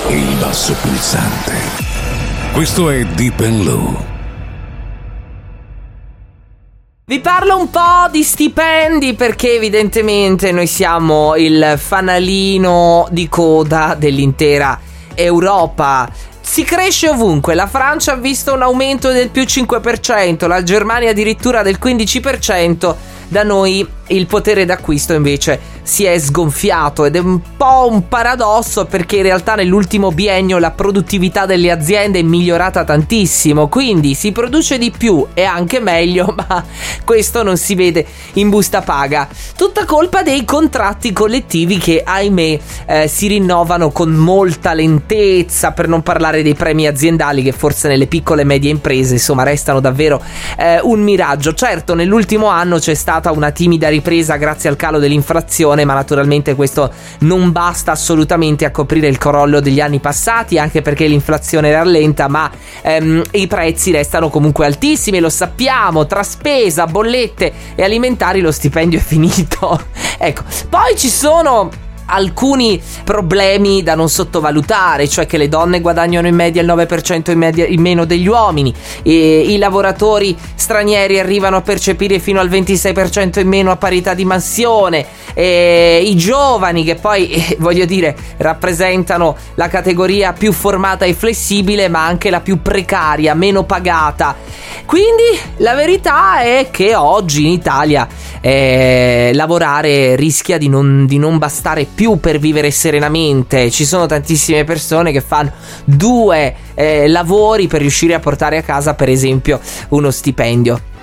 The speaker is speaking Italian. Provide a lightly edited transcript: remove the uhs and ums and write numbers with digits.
e il basso pulsante. Questo è Deep and Low. Vi parlo un po' di stipendi perché evidentemente noi siamo il fanalino di coda dell'intera Europa. Si cresce ovunque, la Francia ha visto un aumento del più 5%, la Germania addirittura del 15%, da noi il potere d'acquisto invece si è sgonfiato ed è un po' un paradosso perché in realtà nell'ultimo biennio la produttività delle aziende è migliorata tantissimo, quindi si produce di più e anche meglio, ma questo non si vede in busta paga. Tutta colpa dei contratti collettivi che ahimè si rinnovano con molta lentezza, per non parlare dei premi aziendali che forse nelle piccole e medie imprese insomma restano davvero un miraggio. Certo, nell'ultimo anno c'è stata una timida ripresa grazie al calo dell'inflazione, ma naturalmente questo non basta assolutamente a coprire il crollo degli anni passati, anche perché l'inflazione rallenta, ma i prezzi restano comunque altissimi, lo sappiamo, tra spesa, bollette e alimentari lo stipendio è finito. Ecco, poi ci sono alcuni problemi da non sottovalutare, cioè che le donne guadagnano in media il 9% in meno degli uomini, e i lavoratori stranieri arrivano a percepire fino al 26% in meno a parità di mansione, e i giovani che poi voglio dire rappresentano la categoria più formata e flessibile ma anche la più precaria, meno pagata. Quindi la verità è che oggi in Italia lavorare rischia di non bastare più per vivere serenamente. Ci sono tantissime persone che fanno due lavori per riuscire a portare a casa per esempio uno stipendio.